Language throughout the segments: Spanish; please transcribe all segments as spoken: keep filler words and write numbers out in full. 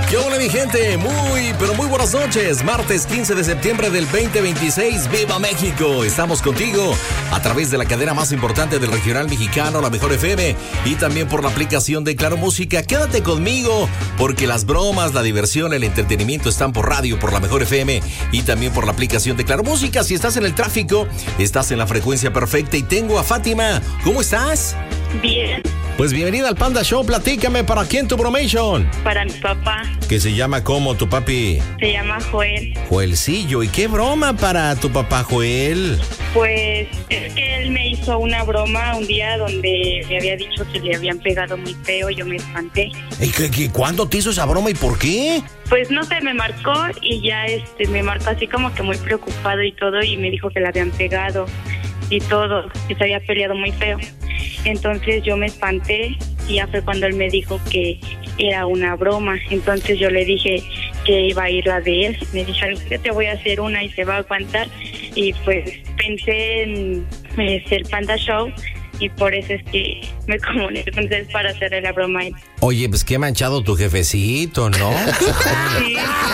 ¿Qué hola mi gente? Muy, pero muy buenas noches. Martes quince de septiembre del veinte veintiséis. ¡Viva México! Estamos contigo a través de la cadena más importante del regional mexicano, La Mejor F M, y también por la aplicación de Claro Música. Quédate conmigo porque las bromas, la diversión, el entretenimiento están por radio, por La Mejor F M y también por la aplicación de Claro Música. Si estás en el tráfico, estás en la frecuencia perfecta y tengo a Fátima. ¿Cómo estás? Bien. Pues bienvenida al Panda Show. Platícame, ¿para quién tu bromation? Para mi papá. ¿Que se llama cómo tu papi? Se llama Joel. Joelcillo. ¿Y qué broma para tu papá Joel? Pues es que él me hizo una broma un día donde me había dicho que le habían pegado muy feo. Yo me espanté. ¿Y qué, qué, cuándo te hizo esa broma y por qué? Pues no sé, me marcó y ya este me marcó así como que muy preocupado y todo, y me dijo que le habían pegado y todo, que se había peleado muy feo. Entonces yo me espanté y ya fue cuando él me dijo que era una broma. Entonces yo le dije que iba a ir la de él. Me dijo, yo te voy a hacer una y se va a aguantar. Y pues pensé en el Panda Show y por eso es que me comuniqué con ustedes para hacerle la broma. Oye, pues qué manchado tu jefecito, ¿no? Sí.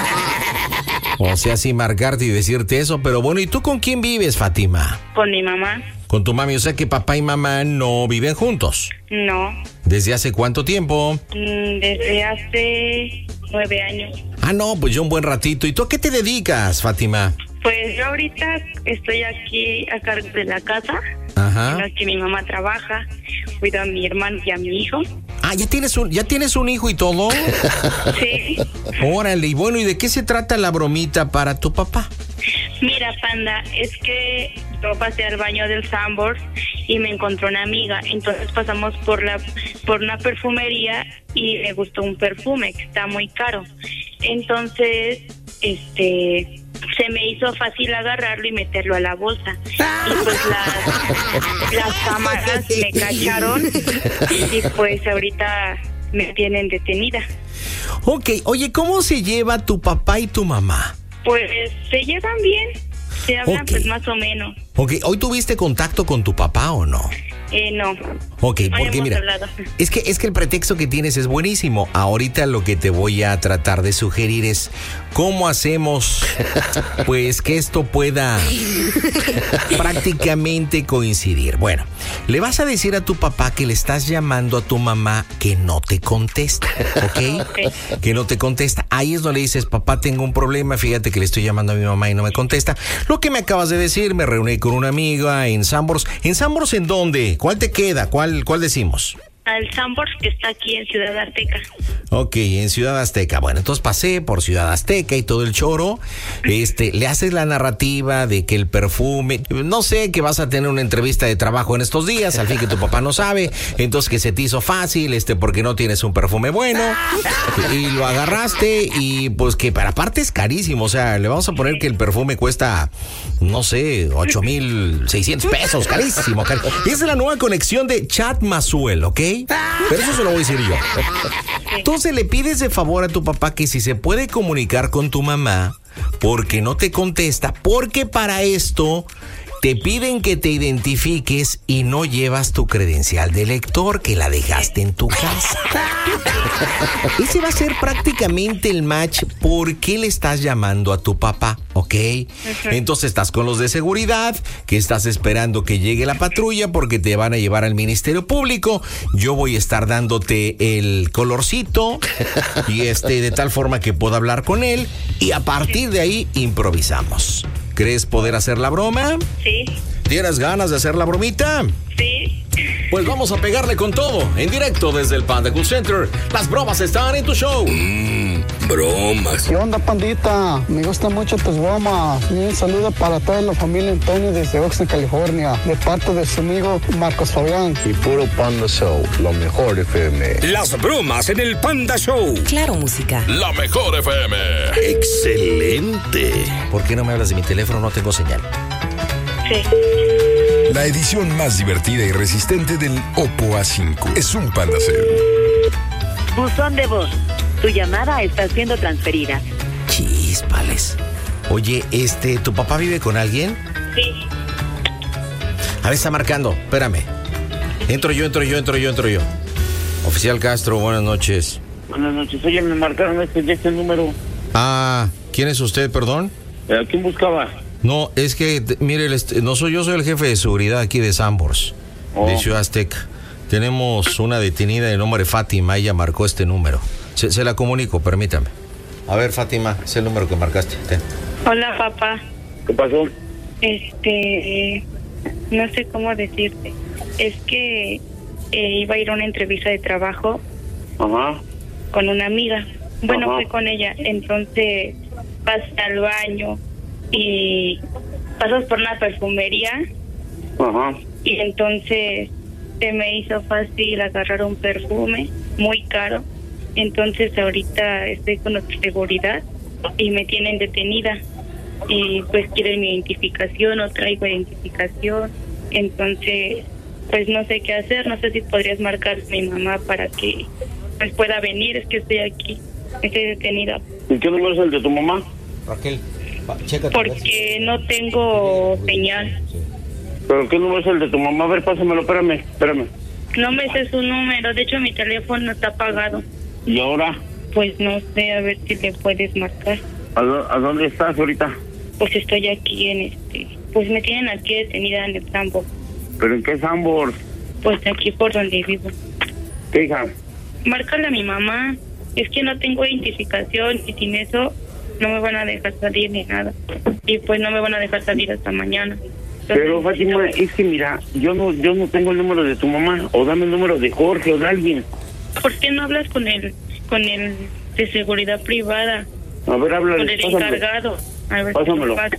O sea, sin marcarte y decirte eso. Pero bueno, ¿y tú con quién vives, Fátima? Con mi mamá. Con tu mami, o sea que papá y mamá no viven juntos. No. ¿Desde hace cuánto tiempo? Mm, desde hace nueve años. Ah, no, pues yo un buen ratito. ¿Y tú a qué te dedicas, Fátima? Pues yo ahorita estoy aquí a cargo de la casa. Ajá. En la que mi mamá trabaja. Cuido a mi hermano y a mi hijo. Ah, ¿ya tienes un, ya tienes un hijo y todo? Sí. Órale, y bueno, ¿y de qué se trata la bromita para tu papá? Mira, Panda, es que yo pasé al baño del Sanborns y me encontró una amiga. Entonces pasamos por la por una perfumería y me gustó un perfume que está muy caro. Entonces, este, se me hizo fácil agarrarlo y meterlo a la bolsa. Y pues las, las cámaras me cacharon y pues ahorita me tienen detenida. Ok, oye, ¿cómo se lleva tu papá y tu mamá? Pues se llevan bien, se hablan Ok. pues más o menos. Ok, ¿hoy tuviste contacto con tu papá o no? Eh, no. Ok, No porque hemos mira, hablado. es que, es que el pretexto que tienes es buenísimo. Ahorita lo que te voy a tratar de sugerir es cómo hacemos pues que esto pueda prácticamente coincidir. Bueno, le vas a decir a tu papá que le estás llamando a tu mamá que no te contesta, ¿ok? Ok. Que no te contesta. Ahí es donde le dices, papá, tengo un problema, fíjate que le estoy llamando a mi mamá y no me contesta. Lo que me acabas de decir, me reuní con una amiga en Sanborns. ¿En Sanborns en dónde? ¿Cuál te queda? ¿Cuál, cuál decimos? Al Sanborns que está aquí en Ciudad Azteca. Ok, en Ciudad Azteca. Bueno, entonces pasé por Ciudad Azteca y todo el choro. Este, le haces la narrativa de que el perfume, no sé, que vas a tener una entrevista de trabajo en estos días, al fin que tu papá no sabe, entonces que se te hizo fácil, este, porque no tienes un perfume bueno, y lo agarraste, y pues que para aparte es carísimo, o sea, le vamos a poner que el perfume cuesta, no sé, ocho mil seiscientos pesos, carísimo, carísimo. Esa es la nueva conexión de Chat Mazuel, ¿ok? Pero eso se lo voy a decir yo. Entonces le pides de favor a tu papá que si se puede comunicar con tu mamá, porque no te contesta, porque para esto te piden que te identifiques y no llevas tu credencial de lector, que la dejaste en tu casa. Ese va a ser prácticamente el match por qué le estás llamando a tu papá, ¿ok? Uh-huh. Entonces estás con los de seguridad, que estás esperando que llegue la patrulla porque te van a llevar al Ministerio Público. Yo voy a estar dándote el colorcito y este de tal forma que pueda hablar con él y a partir de ahí improvisamos. ¿Crees poder hacer la broma? Sí. ¿Tienes ganas de hacer la bromita? Sí. Pues vamos a pegarle con todo, en directo desde el Panda Cool Center. Las bromas están en tu show. Mmm, bromas. ¿Qué onda, pandita? Me gustan mucho tus bromas. Y un saludo para toda la familia Antonio desde Oxnard, California, de parte de su amigo Marcos Fabián. Y puro Panda Show, lo mejor F M. Las bromas en el Panda Show. Claro Música. La mejor F M. Excelente. ¿Por qué no me hablas de mi teléfono? No tengo señal. Sí. La edición más divertida y resistente del Oppo A cinco es un Panda Cell. Buzón de voz. Tu llamada está siendo transferida. Chispales. Oye, este, ¿tu papá vive con alguien? Sí. A ver, está marcando. Espérame. Entro yo, entro yo, entro yo, entro yo. Oficial Castro, buenas noches. Buenas noches. Oye, me marcaron este, de este número. Ah, ¿quién es usted, perdón? ¿A quién buscaba? No, es que, mire, el, no soy yo, soy el jefe de seguridad aquí de Sambors, oh. de Ciudad Azteca. Tenemos una detenida de nombre Fátima, ella marcó este número. Se, se la comunico, permítame. A ver, Fátima, es el número que marcaste. Ten. Hola, papá. ¿Qué pasó? Este, no sé cómo decirte. Es que eh, iba a ir a una entrevista de trabajo. Ajá. Con una amiga. Bueno, Ajá. fui con ella. Entonces pasé al baño y pasas por una perfumería. Ajá. Y entonces se me hizo fácil agarrar un perfume muy caro. Entonces ahorita estoy con seguridad y me tienen detenida. Y pues quieren mi identificación, no traigo identificación. Entonces, pues no sé qué hacer. No sé si podrías marcar a mi mamá para que pues pueda venir. Es que estoy aquí, estoy detenida. ¿Y qué número es el de tu mamá? Raquel, chécate. Porque no tengo señal. ¿Pero qué número es el de tu mamá? A ver, pásamelo, espérame, espérame. No me sé su número, de hecho mi teléfono está apagado. ¿Y ahora? Pues no sé, a ver si le puedes marcar. ¿A, do- a dónde estás ahorita? Pues estoy aquí en este... Pues me tienen aquí detenida en el Sambors. ¿Pero en qué Sambors? Pues aquí por donde vivo. ¿Qué hija? Márcale a mi mamá. Es que no tengo identificación y sin eso no me van a dejar salir ni nada. Y pues no me van a dejar salir hasta mañana. Pero Fátima, es que mira, yo no yo no tengo el número de tu mamá, o dame el número de Jorge o de alguien. ¿Por qué no hablas con el con el de seguridad privada? A ver, háblale. Con el Pásame. encargado. A ver, Pásamelo. pasa.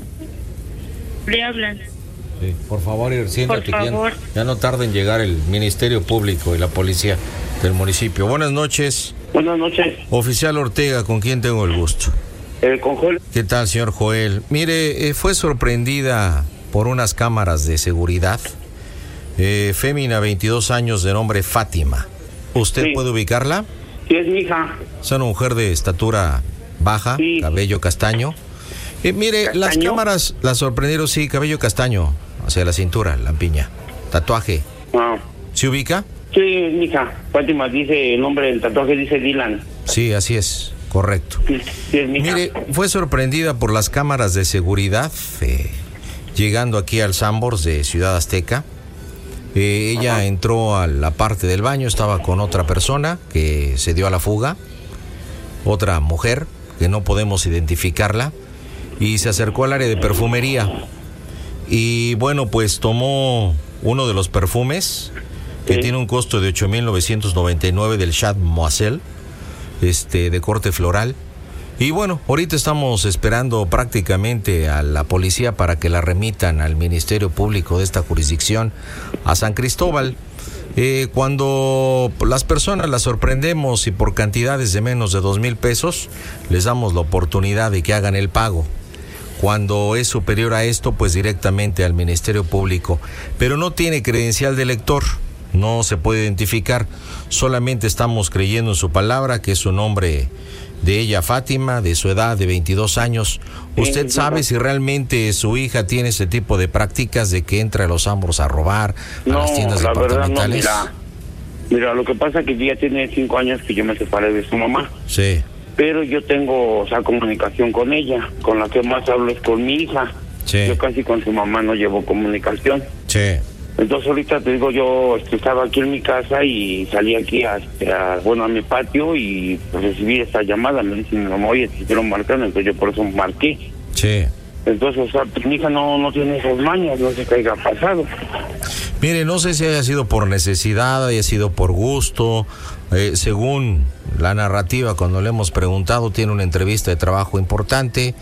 Le hablan. Sí, por favor, ir, siéntate, Por favor. Ya, ya no tarda en llegar el Ministerio Público y la policía del municipio. Buenas noches. Buenas noches. Oficial Ortega, ¿con quién tengo el gusto? Eh, con Joel. ¿Qué tal, señor Joel? Mire, eh, fue sorprendida por unas cámaras de seguridad. Eh, fémina, veintidós años, de nombre Fátima. ¿Usted Sí. puede ubicarla? Sí, es mi hija. Es una mujer de estatura baja, Sí. cabello castaño. Eh, mire, ¿Castaño? las cámaras la sorprendieron, sí, cabello castaño, hacia la cintura, lampiña, tatuaje. Ah. ¿Se ubica? Sí, es mi hija. Fátima dice, el nombre del tatuaje dice Dylan. Sí, así es, correcto. Sí, sí es mi hija. Mire, fue sorprendida por las cámaras de seguridad, eh, llegando aquí al Sambors de Ciudad Azteca. Eh, ella Ajá. entró a la parte del baño, estaba con otra persona que se dio a la fuga, otra mujer que no podemos identificarla, y se acercó al área de perfumería. Y bueno, pues tomó uno de los perfumes que Sí. tiene un costo de ocho mil novecientos noventa y nueve del Chat Moiselle, este, de corte floral. Y bueno, ahorita estamos esperando prácticamente a la policía para que la remitan al Ministerio Público de esta jurisdicción, a San Cristóbal. Eh, cuando las personas las sorprendemos y por cantidades de menos de dos mil pesos, les damos la oportunidad de que hagan el pago. Cuando es superior a esto, pues directamente al Ministerio Público. Pero no tiene credencial de lector, no se puede identificar. Solamente estamos creyendo en su palabra, que es su nombre de ella, Fátima, de su edad de veintidós años. ¿Usted sabe si realmente su hija tiene ese tipo de prácticas de que entra a los Sambors a robar, a No, las tiendas la verdad no, departamentales? mira. Mira, lo que pasa es que ya tiene cinco años que yo me separé de su mamá. Sí, Pero yo tengo, o sea, comunicación con ella. Con la que más hablo es con mi hija. sí, Yo casi con su mamá no llevo comunicación. sí. Entonces ahorita te digo, yo este, estaba aquí en mi casa y salí aquí a, a, bueno, a mi patio y pues, recibí esta llamada. Me dicen, mamá, oye, te quiero marcar, entonces yo por eso marqué. Sí. Entonces, o sea, pues, mi hija no, no tiene esas mañas, no sé qué haya pasado. Mire, no sé si haya sido por necesidad, haya sido por gusto. Eh, según la narrativa, cuando le hemos preguntado, tiene una entrevista de trabajo importante,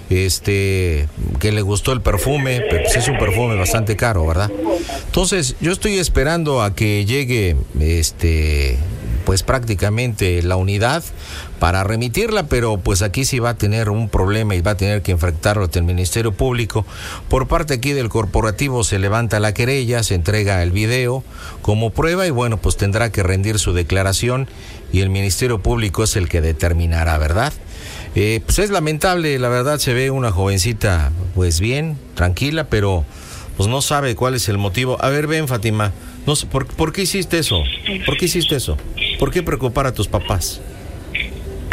este, que le gustó el perfume, pero pues es un perfume bastante caro, ¿verdad? Entonces, yo estoy esperando a que llegue, este, pues prácticamente la unidad para remitirla, pero pues aquí sí va a tener un problema y va a tener que enfrentarlo ante el Ministerio Público. Por parte aquí del corporativo se levanta la querella, se entrega el video como prueba y bueno, pues tendrá que rendir su declaración y el Ministerio Público es el que determinará, ¿verdad? Eh, pues es lamentable, la verdad, se ve una jovencita pues bien, tranquila, pero pues no sabe cuál es el motivo. A ver, ven, Fátima, no sé, ¿por, ¿por qué hiciste eso? ¿Por qué hiciste eso? ¿Por qué preocupar a tus papás?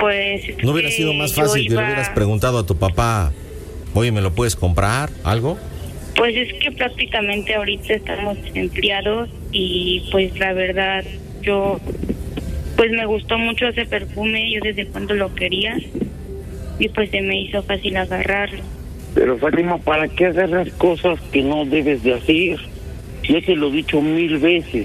Pues... ¿No hubiera sido más fácil que iba... le hubieras preguntado a tu papá, oye, ¿me lo puedes comprar? ¿Algo? Pues es que prácticamente ahorita estamos empleados y pues la verdad yo pues me gustó mucho ese perfume, yo desde cuando lo quería y pues se me hizo fácil agarrarlo. Pero Fátima, ¿para qué agarras cosas que no debes de hacer? Ya te lo he dicho mil veces.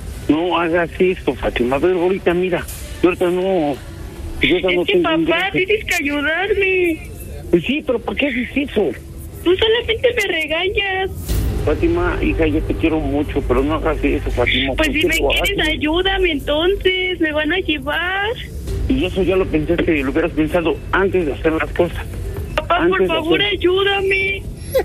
No hagas esto, Fátima. A ver, ahorita mira, yo ahorita no... Yo es no que tengo papá, ingreso. tienes que ayudarme. Pues sí, pero ¿por qué haces eso? Tú solamente me regañas. Fátima, hija, yo te quiero mucho, pero no hagas eso, Fátima. Pues ¿por si qué me lo quieres, haces? ayúdame entonces, me van a llevar. Y eso ya lo pensaste, lo hubieras pensado antes de hacer las cosas. Papá, Antes por de favor, hacer- ayúdame.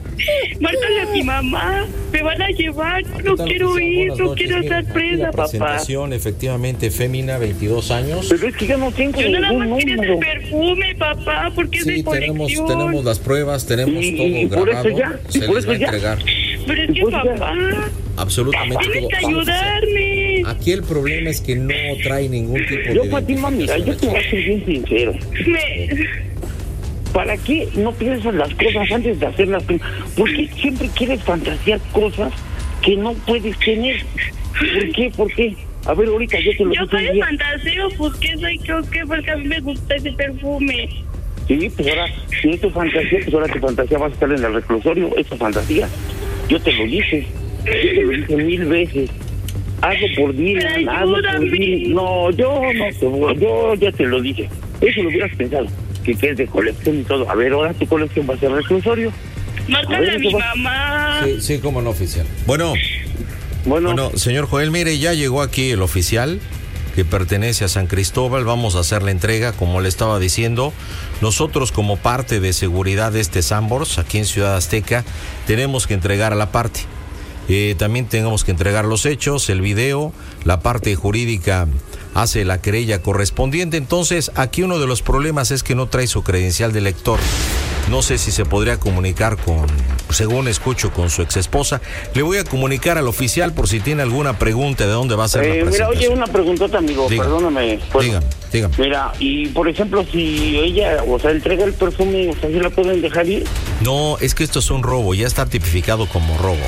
Márcale a mi mamá, me van a llevar, no quiero ir, no quiero estar presa, papá. Presentación, efectivamente, fémina, veintidós años. Pero es que ya no tengo Yo nada ningún más quería número. ese perfume, papá, porque es Sí, de tenemos, colección. tenemos las pruebas, tenemos Y- todo y por grabado. eso ya, y se por les eso va a ya. entregar Pero es que, Pues ya. papá, absolutamente tienes todo. que Vamos a hacer- ayudarme. Aquí el problema es que no trae ningún tipo Yo, de Fátima, mira, yo te voy a ser bien sincero. Me... ¿Para qué no piensas las cosas antes de hacerlas? ¿Por qué siempre quieres fantasear cosas que no puedes tener? ¿Por qué? ¿Por qué? A ver, ahorita yo te lo Yo dije soy un día. fantaseo, pues que soy, creo que porque a mí me gusta ese perfume. Sí, pues ahora, si es tu fantasía, pues ahora tu fantasía vas a estar en el reclusorio, es tu fantasía. Yo te lo dije, yo te lo dije mil veces. Hazlo por Dylan, Pero hazlo por ayúdame. Dylan. No, yo no te voy, yo ya te lo dije. Eso lo hubieras pensado, que, que es de colección y todo. A ver, ahora tu colección va a ser reclusorio. Márcale A a ver, mi ¿qué va? mamá. Sí, sí, como no, oficial. Bueno, Bueno, bueno, señor Joel, mire, ya llegó aquí el oficial que pertenece a San Cristóbal. Vamos a hacer la entrega, como le estaba diciendo. Nosotros, como parte de seguridad de este Sanborns, aquí en Ciudad Azteca, tenemos que entregar a la parte. Eh, también tenemos que entregar los hechos, el video, la parte jurídica hace la querella correspondiente. Entonces, aquí uno de los problemas es que no trae su credencial de lector. No sé si se podría comunicar con, según escucho, con su ex esposa. Le voy a comunicar al oficial por si tiene alguna pregunta de dónde va a ser la eh, mira, presentación. oye, una preguntota, amigo, Diga. perdóname. Pues, Dígame, dígame. Mira, y por ejemplo, si ella, o sea, entrega el perfume, o sea, ¿sí la pueden dejar ir? No, es que esto es un robo, ya está tipificado como robo.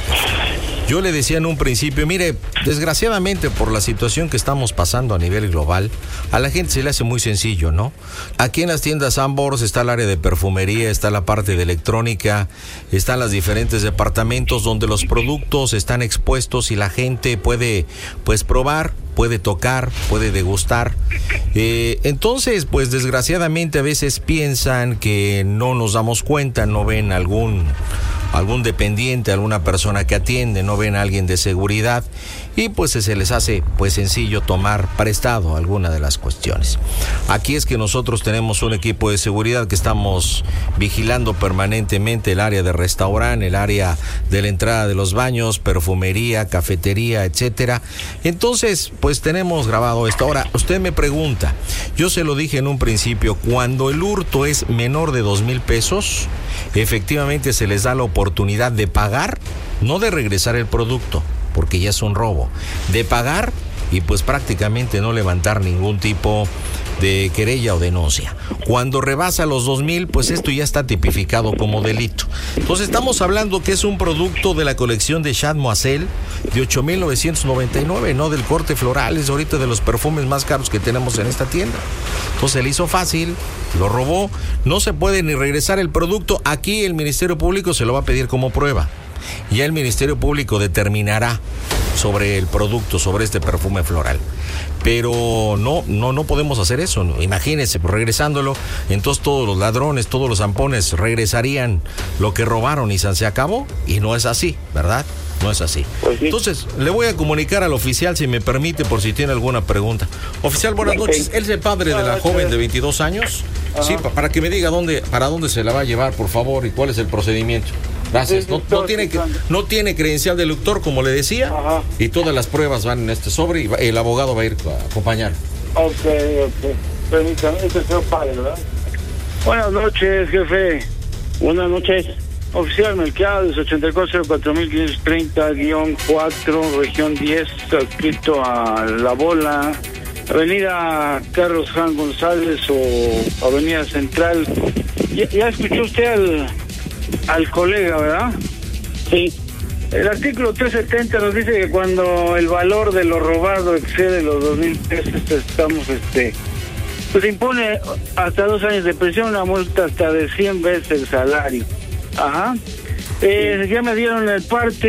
Yo le decía en un principio, mire, desgraciadamente por la situación que estamos pasando a nivel global, a la gente se le hace muy sencillo, ¿no? Aquí en las tiendas Sanborns está el área de perfumería, está la parte de electrónica, están los diferentes departamentos donde los productos están expuestos y la gente puede, pues, probar, puede tocar, puede degustar. Eh, entonces, pues desgraciadamente a veces piensan que no nos damos cuenta, no ven algún algún dependiente, alguna persona que atiende, no ven a alguien de seguridad y pues se les hace pues sencillo tomar prestado alguna de las cuestiones. Aquí es que nosotros tenemos un equipo de seguridad que estamos vigilando permanentemente el área de restaurante, el área de la entrada de los baños, perfumería, cafetería, etcétera. Entonces, pues tenemos grabado esto. Ahora, usted me pregunta, yo se lo dije en un principio, cuando el hurto es menor de dos mil pesos, efectivamente se les da la oportunidad de pagar, no de regresar el producto, porque ya es un robo, de pagar y pues prácticamente no levantar ningún tipo de querella o denuncia. Cuando rebasa los dos mil, pues esto ya está tipificado como delito. Entonces estamos hablando que es un producto de la colección de Chad Moiselle de ocho mil novecientos noventa y nueve, no del corte floral, es ahorita de los perfumes más caros que tenemos en esta tienda. Entonces le hizo fácil, lo robó, no se puede ni regresar el producto. Aquí el Ministerio Público se lo va a pedir como prueba. Ya el Ministerio Público determinará sobre el producto, sobre este perfume floral. Pero no, no, no podemos hacer eso, ¿no? Imagínense, pues, regresándolo, entonces todos los ladrones, todos los zampones regresarían lo que robaron y se acabó, y no es así, ¿verdad? No es así. Pues sí. Entonces, le voy a comunicar al oficial, si me permite, por si tiene alguna pregunta. Oficial, buenas noches. ¿Él es el padre de la joven de veintidós años? Sí, pa- para que me diga dónde, para dónde se la va a llevar, por favor, y cuál es el procedimiento. Gracias. No, no tiene que- no tiene credencial de lector, como le decía, Ajá. y todas las pruebas van en este sobre y va- el abogado va a ir a acompañar. Ok, ok. Permítame, este es el padre, ¿verdad? Buenas noches, jefe. Buenas noches. Oficial Melquiades, ochenta y cuatro cero cuatro mil quinientos treinta guión cuatro, región diez, adscrito a La Bola, Avenida Carlos Juan González o Avenida Central. Ya, ya escuchó usted al, al colega, ¿verdad? Sí. El artículo trescientos setenta nos dice que cuando el valor de lo robado excede los dos mil pesos, estamos, este, pues impone hasta dos años de prisión, una multa hasta de cien veces el salario. Ajá. Eh, ya me dieron el parte.